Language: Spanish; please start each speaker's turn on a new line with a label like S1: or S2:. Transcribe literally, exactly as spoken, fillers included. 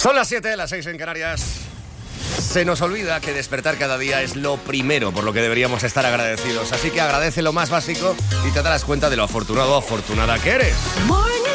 S1: Son las siete, las seis en Canarias. Se nos olvida que despertar cada día es lo primero por lo que deberíamos estar agradecidos. Así que agradece lo más básico y te darás cuenta de lo afortunado o afortunada que eres.